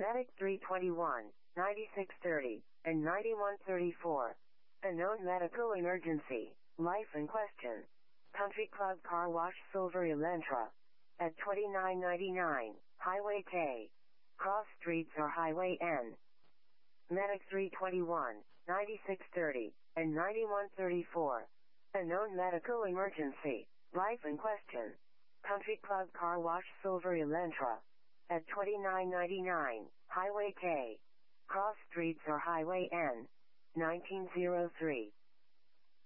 Medic 321, 9630, and 9134. A known medical emergency. Life in question. Country Club Car Wash Silver Elantra. At 2999, Highway K. Cross Streets or Highway N. Medic 321, 9630, and 9134. A known medical emergency. Life in question. Country Club Car Wash Silver Elantra. At 2999, Highway K. Cross Streets or Highway N. 1903.